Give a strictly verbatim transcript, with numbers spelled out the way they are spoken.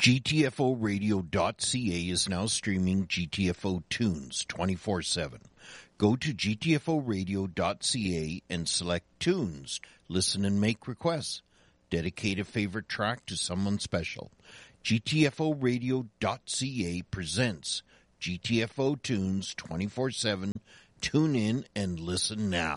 G T F O radio dot C A is now streaming G T F O tunes twenty-four seven. Go to G T F O radio dot C A and select tunes. Listen and make requests. Dedicate a favorite track to someone special. G T F O radio dot C A presents G T F O tunes twenty-four seven. Tune in and listen now.